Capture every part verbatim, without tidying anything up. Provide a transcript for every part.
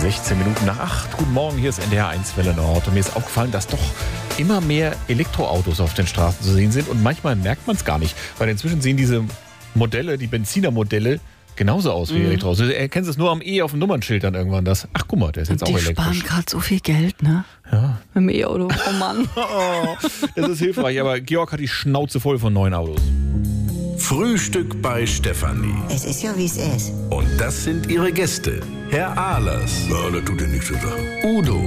sechzehn Minuten nach acht. Guten Morgen, hier ist N D R eins Welle Nord. Und mir ist aufgefallen, dass doch immer mehr Elektroautos auf den Straßen zu sehen sind. Und manchmal merkt man es gar nicht, weil inzwischen sehen diese Modelle, die Benziner-Modelle, genauso aus wie mhm. Elektroautos. Du erkennst es nur am E auf dem Nummernschild dann irgendwann. Das. Ach, guck mal, der ist jetzt die auch elektrisch. Die sparen gerade so viel Geld, ne? Ja. Mit dem E-Auto. Oh Mann. Oh, das ist hilfreich, aber Georg hat die Schnauze voll von neuen Autos. Frühstück bei Stefanie. Es ist ja, wie es ist. Und das sind ihre Gäste. Herr Ahlers. Ja, das tut dir nichts zu sagen. Udo.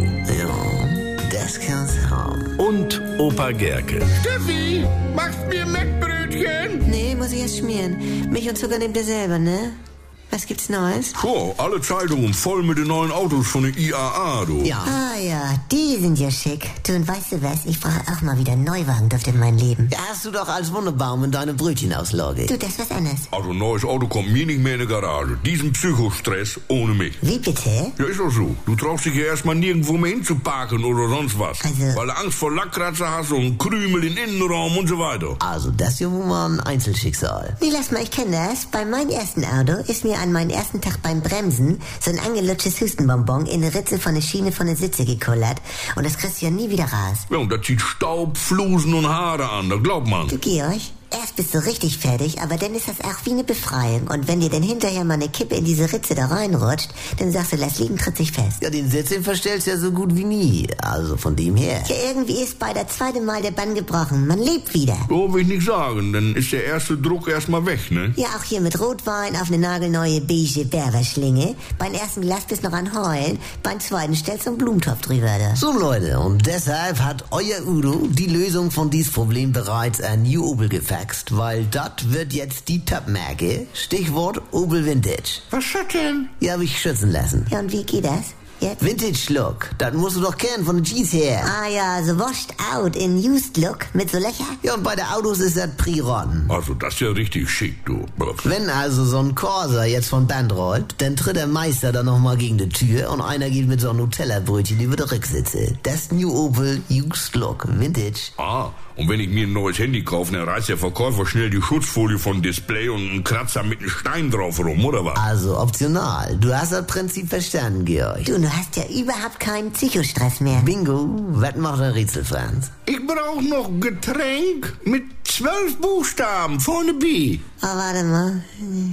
Ja, das kann's haben. Und Opa Gerke. Steffi, machst mir Mettbrötchen? Nee, muss ich erst schmieren. Milch und Zucker nehmt ihr selber, ne? Was gibt's Neues? Puh, alle Zeitungen voll mit den neuen Autos von der I A A, du. Ja. Ah ja, die sind ja schick. Du, und weißt du was? Ich brauche auch mal wieder einen Neuwagen durch in mein Leben. Ja, hast du doch als Wunderbaum in deine Brötchenauslage. Du, das ist was anderes. Also ein neues Auto kommt mir nicht mehr in die Garage. Diesen Psychostress ohne mich. Wie bitte? Ja, ist doch so. Du traust dich ja erstmal nirgendwo mehr hinzuparken oder sonst was. Also, weil du Angst vor Lackkratzer hast und Krümel im Innenraum und so weiter. Also, das ist ja wohl mal ein Einzelschicksal. Nee, lass mal, ich kenne das. Bei meinem ersten Auto ist mir an meinem ersten Tag beim Bremsen so ein angelutschtes Hustenbonbon in eine Ritze von der Schiene von der Sitze gekullert. Und das kriegst du ja nie wieder raus. Ja, und das zieht Staub, Flusen und Haare an, das glaubt man. Du, Georg, erst bist du richtig fertig, aber dann ist das auch wie eine Befreiung. Und wenn dir dann hinterher mal eine Kippe in diese Ritze da reinrutscht, dann sagst du, lass liegen, tritt sich fest. Ja, den Sitz, den verstellst du ja so gut wie nie. Also von dem her. Ja, irgendwie ist bei der zweiten Mal der Bann gebrochen. Man lebt wieder. So will ich nicht sagen, dann ist der erste Druck erstmal weg, ne? Ja, auch hier mit Rotwein auf eine nagelneue beige Berberschlinge. Beim ersten Glas bist noch an Heulen, beim zweiten stellst du einen Blumentopf drüber da. So Leute, und deshalb hat euer Udo die Lösung von diesem Problem bereits an New Opel gefaxt, weil das wird jetzt die Top-Marke. Stichwort Opel Vintage. Was ist das denn? Ja, hab ich schützen lassen. Ja, und wie geht das? Jetzt? Vintage Look, das musst du doch kennen von den Jeans her. Ah ja, so washed out in used Look mit so Löcher. Ja, und bei den Autos ist das Priron. Also das ist ja richtig schick, du. Wenn also so ein Corsa jetzt von Band rollt, dann tritt der Meister dann nochmal gegen die Tür und einer geht mit so einem Nutella-Brötchen über die Rücksitze. Das New Opel Used Look Vintage. Ah, und wenn ich mir ein neues Handy kaufe, dann reißt der Verkäufer schnell die Schutzfolie vom Display und einen Kratzer mit einem Stein drauf rum, oder was? Also optional. Du hast das Prinzip verstanden, Georg. Du, du hast ja überhaupt keinen Psychostress mehr. Bingo, was macht der Rätsel, Franz? Ich brauche noch Getränk mit zwölf Buchstaben vorne B. Oh, warte mal.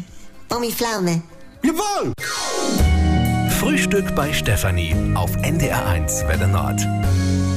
Bommi Pflaume. Jawohl! Frühstück bei Stefanie auf N D R eins Welle Nord.